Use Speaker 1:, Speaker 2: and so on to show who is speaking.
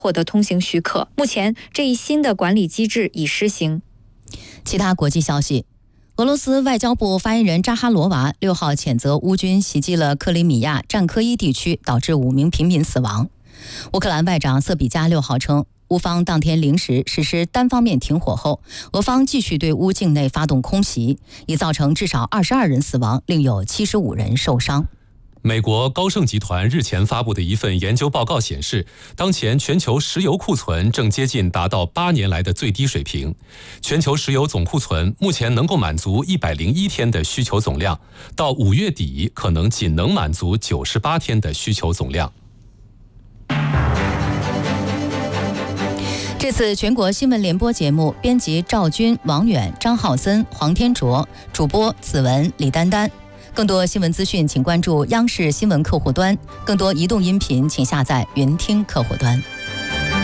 Speaker 1: 获得通行许可。目前，这一新的管理机制已施行。
Speaker 2: 其他国际消息。俄罗斯外交部发言人扎哈罗娃6号谴责乌军袭击了克里米亚战科伊地区，导致5名平民死亡。乌克兰外长瑟比加6号称，乌方当天零时实施单方面停火后，俄方继续对乌境内发动空袭，已造成至少22人死亡，另有75人受伤。
Speaker 3: 美国高盛集团日前发布的一份研究报告显示，当前全球石油库存正接近达到8年来的最低水平。全球石油总库存目前能够满足101天的需求总量，到5月底可能仅能满足98天的需求总量。
Speaker 2: 这次全国新闻联播节目，编辑赵军、王远、张浩森、黄天卓，主播子文、李丹丹。更多新闻资讯，请关注央视新闻客户端；更多移动音频，请下载云听客户端。